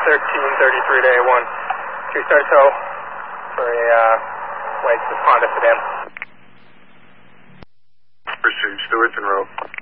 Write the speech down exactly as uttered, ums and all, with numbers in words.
thirteen thirty-three to A one. Three-star tow for a uh, white Honda sedan. Pursuit, Stewart's en route.